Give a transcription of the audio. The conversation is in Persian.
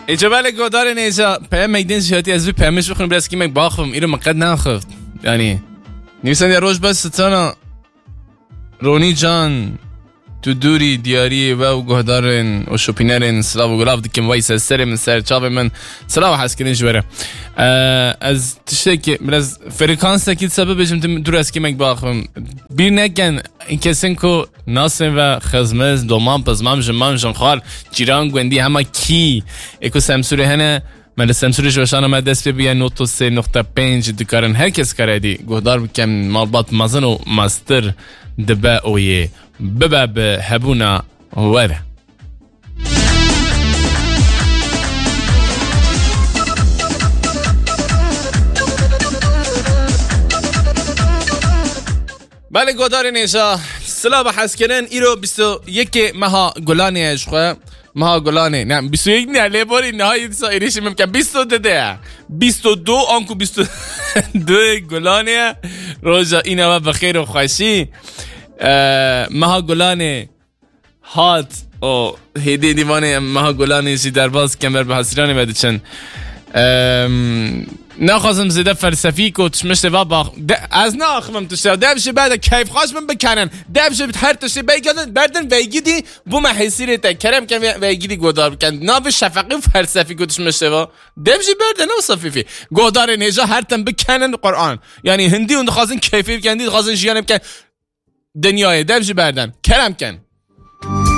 اجابه گودار نیزا پیام میدین زیادی از پیامش بخونم برای اسکی من باخم ایرو مقد نخفت یعنی نیستن یه روز بس ستانا رونی جان تو دوری دیاری و گهدارن و شوپینرن سلاو و گلاف دکم وایس سر من سر چاپ من سلاو حس کنی جوره از تشته که از فرکانس تکید سبب بجم دور اسکی من باخم بیر نکن این کسین که ناسن و خزمز دومان پزمام جمان جنخوار جیران گوندی همه کی اکو سمسوره هنه من سمسورش وشانه من دست بیا 9.3.5 دکارن هر کس کردی گهدار بکم مالبات مزن و ماستر دبا اویه ببا به هبونا وره بله گودار نیشا سلام حس کردن ایرو 21 ماه گلانی عشقه ماه گلانی نه 21 نه لیباری نهایی ایریش ممکن 22 آنکو 22 گلانی روزا اینا بخیر و خوشی ماه گلانی هات او هدی دیوانه ماه گلانی سی درباز کمر به حسیرانی بدچن نخواستم زیده فلسفی که تشمشت و باخ از ناخمم تشتر دبشه بعد کیف خواست من بکنن دبشه هر تشتی بیگردن بردن ویگیدی بو محیسیره تا کرم که ویگیدی گودار بکن ناو شفقی فلسفی که تشمشت و دبشه بردن و صفیفی گودار نیجا هر تن بکنن قرآن یعنی هندی اون خواستن کیفی بکن دید خواستن جیانه بکن دنیای دبشه بردن کرم کن